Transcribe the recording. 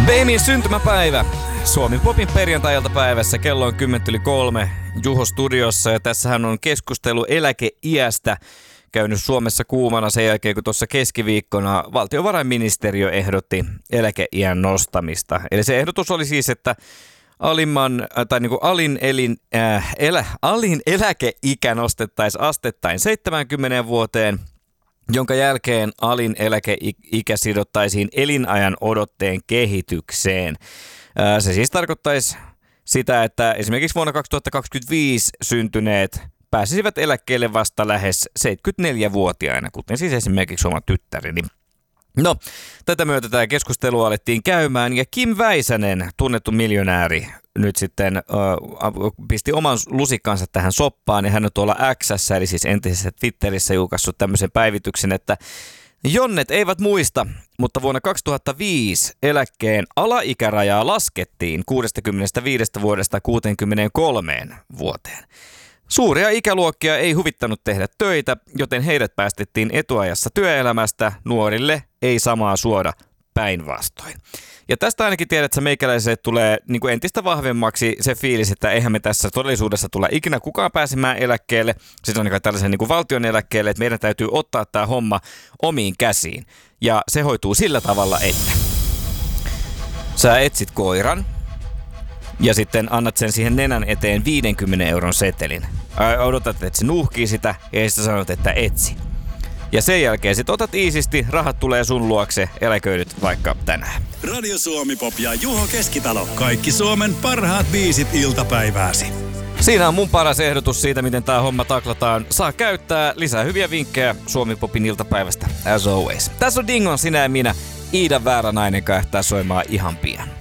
Beemin syntymäpäivä. Suomi Popin perjantai-iltapäivässä kello on 10:03 Juho studiossa ja tässähän on keskustelu eläkeiästä käynyt Suomessa kuumana sen jälkeen, kun tuossa keskiviikkona valtiovarainministeriö ehdotti eläkeiän nostamista. Eli se ehdotus oli siis, että alin eläkeikä nostettaisiin astettain 70 vuoteen, jonka jälkeen alin eläkeikä sidottaisiin elinajan odotteen kehitykseen. Se siis tarkoittaisi sitä, että esimerkiksi vuonna 2025 syntyneet pääsisivät eläkkeelle vasta lähes 74-vuotiaina, kuten siis esimerkiksi oma tyttäreni. No, tätä myötä tämä keskustelu alettiin käymään ja Kim Väisänen, tunnettu miljonääri, nyt sitten pisti oman lusikkansa tähän soppaan ja hän on tuolla X:ssä, eli siis entisessä Twitterissä julkaissut tämmöisen päivityksen, että jonnet eivät muista, mutta vuonna 2005 eläkkeen alaikärajaa laskettiin 65 vuodesta 63 vuoteen. Suuria ikäluokkia ei huvittanut tehdä töitä, joten heidät päästettiin etuajassa työelämästä, nuorille ei samaa suoda, päinvastoin. Ja tästä ainakin tiedät, että meikäläiselle tulee niin kuin entistä vahvemmaksi se fiilis, että eihän me tässä todellisuudessa tule ikinä kukaan pääsemään eläkkeelle, siis ainakaan tällaisen niin kuin valtion eläkkeelle, että meidän täytyy ottaa tämä homma omiin käsiin. Ja se hoituu sillä tavalla, että sä etsit koiran ja sitten annat sen siihen nenän eteen 50 € setelin. Odotat, että se nuuhkii sitä ja sitten sanot, että etsi. Ja sen jälkeen sit otat iisisti, rahat tulee sun luokse, eläköidyt vaikka tänään. Radio Suomi Pop ja Juho Keskitalo. Kaikki Suomen parhaat biisit iltapäivääsi. Siinä on mun paras ehdotus siitä, miten tää homma taklataan. Saa käyttää lisää hyviä vinkkejä Suomi Popin iltapäivästä, as always. Tässä on Dingon Sinä ja minä. Iida Väärä nainen kähtää soimaan ihan pian.